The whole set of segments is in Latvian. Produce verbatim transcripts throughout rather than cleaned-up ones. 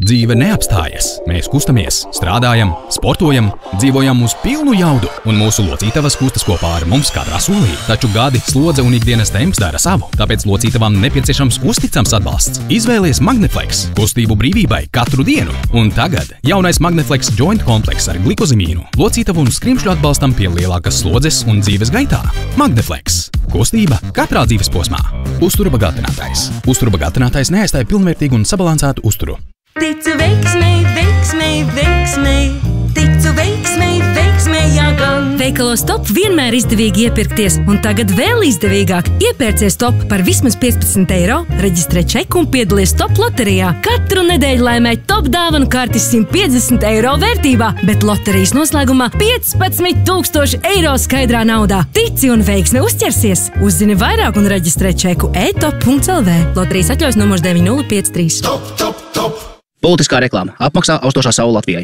Dzīve neapstājas. Mēs kustamies, strādājam, sportojam, dzīvojam uz pilnu jaudu, un mūsu locītavas kustas kopā ar mums katrā solī. Taču gadi, slodze un ikdienas temps dara savu, tāpēc locītavām nepieciešams uzticams atbalsts. Izvēlies Magneflex kustību brīvībai katru dienu, un tagad jaunais Magneflex Joint komplekss ar glikozimīnu, locītavu un skrimšļu atbalstam pie lielākas slodzes un dzīves gaitā. Magneflex – kustība katrā dzīves posmā. Uztura bagātinātājs. Uztura bagātinātājs neaizstāja pilnvērtīgu un sabalansētu uzturu. Ticu veiksmei, veiksmei, veiksmei, ticu veiksmei, veiksmei, jā gan. Veikalos Top vienmēr izdevīgi iepirkties, un tagad vēl izdevīgāk. Iepērcies Top par vismaz piecpadsmit eiro, reģistrē čeku un piedalies Top loterijā. Katru nedēļu laimē Top dāvanu karti simt piecdesmit eiro vērtībā, bet loterijas noslēgumā piecpadsmit tūkstoši eiro skaidrā naudā. Tici un veiksme uzķersies. Uzzini vairāk un reģistrē čeku e top punkts l v. Loterijas atļaus numurs deviņi nulle pieci trīs. Top, top, top! Politiskā reklāma apmaksā Austošā saule Latvijai.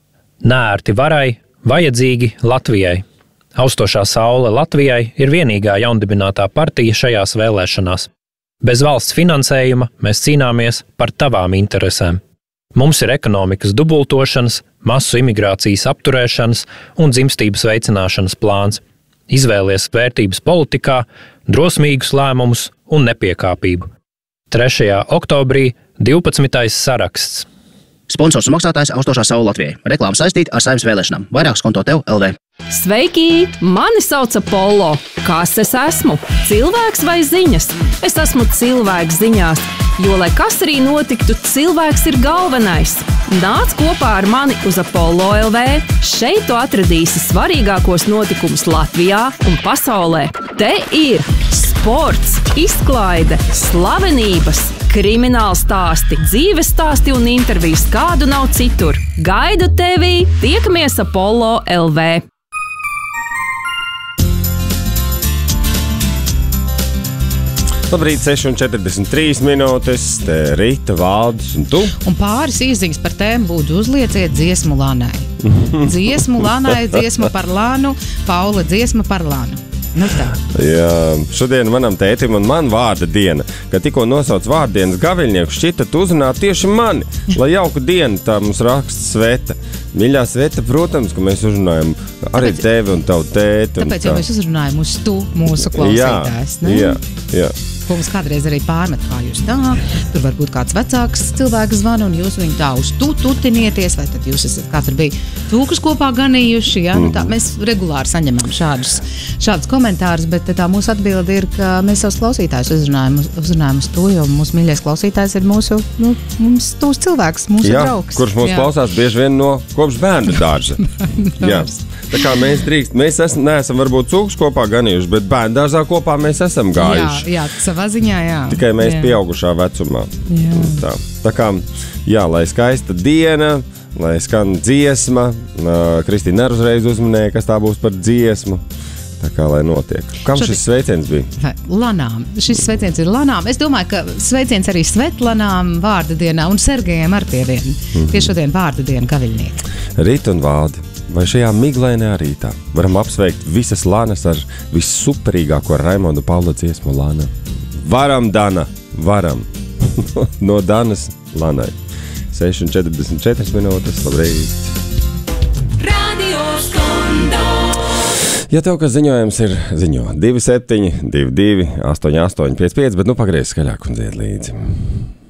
Nērti varai, vajadzīgi Latvijai. Austošā saule Latvijai ir vienīgā jaundibinātā partija šajās vēlēšanās. Bez valsts finansējuma mēs cīnāmies par tavām interesēm. Mums ir ekonomikas dubultošanas, masu imigrācijas apturēšanas un dzimstības veicināšanas plāns. Izvēlies vērtības politikā, drosmīgus lēmumus un nepiekāpību. trešajā oktobrī divpadsmitais saraksts. Sponsors un maksātājs Austošā saule Latvijai. Reklāma saistīta ar Saeimas vēlēšanām. Vairāk skonto tev L V. Sveiki! Mani sauc Apollo. Kas es esmu? Cilvēks vai ziņas? Es esmu cilvēks ziņās, jo, lai kas arī notiktu, cilvēks ir galvenais. Nāc kopā ar mani uz Apollo L V. Šeit tu atradīsi svarīgākos notikumus Latvijā un pasaulē. Te ir sports, izklaide, slavenības, krimināla stāsti, dzīves stāsti un intervijas, kādu nav citur. Gaidu tevi! Tiekamies Apollo L V. Labrīt, seši un četrdesmit trīs minūtes, te Rita, Valdis un tu. Un pāris īziņas par tēmu būtu uzlieciet dziesmu Lanai. Dziesmu Lanai, dziesma par Lanu, Paula dziesma par Lanu. Nu tā. Jā, šodien manam tētim un man vārda diena. Kad tikko nosauc vārdienas gaviļnieku, šķita tu uzrunāt tieši mani. Lai jauku dienu, tā mums raksta Sveta. Mīļā Sveta, protams, ka mēs uzrunājam arī tāpēc, tevi un tavu tēti. Tāpēc jau mēs uzrunājam uz tu mūsu klausītājs, ne? Jā, jā. Ko mums kādreiz arī pārmet, kā jūs tā, tur varbūt kāds vecāks cilvēks zvana un jūs viņu tā uz tu tutinieties, vai tad jūs esat katru bija tūkus kopā ganījuši, jā, nu tā, mēs regulāri saņemam šādus, šādus komentārus, bet tā mūsu atbilde ir, ka mēs savus klausītājus uzrunājam, uzrunājam uz to, jo mūsu mīļais klausītājs ir mūsu, nu, mums tūs cilvēks, mūsu jā, draugs. Kurš mūs jā. klausās bieži vien no kopš bērnu dārza. Jā. Tā kā mēs drīkst, mēs esam, neesam varbūt cūkus kopā ganījuši, bet bērnu dārzā kopā mēs esam gājuši. Jā, jā, savā ziņā, jā. Tikai mēs jā. pieaugušā vecumā. Jā. Tā. tā kā, jā, lai skaista diena, lai skan dziesma, Kristīna arī uzreiz uzminēja, kas tā būs par dziesmu. Tā kā, lai notiek. Kam Šodien... šis sveiciens bija? Lanām. Šis sveiciens ir Lanām. Es domāju, ka sveiciens arī Svetlanām vārda dienā un Sergejam ar pie viena. Mm-hmm. Pie šodien vārda diena gaviļnieki. Rīt un Valdi, vai šajā miglainajā rītā varam apsveikt visas Lanas ar vissuperīgāko Raimondu Paula dziesmu Lana? Varam, Dana, varam. No Danas Lanai. seši un četrdesmit četras minūtes, labrīt. Radio Skondo. Ja tev kas ziņojums ir, ziņo divi septiņi, divi divi, astoņi astoņi pieci pieci, bet nu pagriez skaļāk un dzied līdzi.